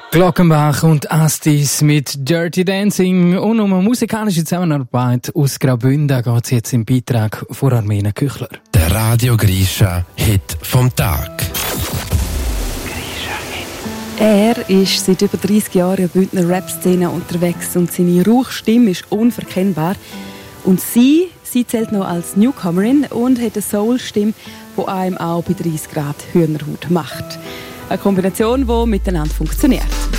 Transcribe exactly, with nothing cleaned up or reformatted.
Glockenbach und Astis mit Dirty Dancing und um eine musikalische Zusammenarbeit aus Graubünden geht es jetzt im Beitrag von Armene Küchler. Der Radio Grisha Hit vom Tag. Er ist seit über dreissig Jahren in der Bündner Rap-Szene unterwegs und seine Rauchstimme ist unverkennbar. Und sie, sie zählt noch als Newcomerin und hat eine Soul-Stimme, die einem auch bei dreißig Grad Hühnerhaut macht. Eine Kombination, die miteinander funktioniert.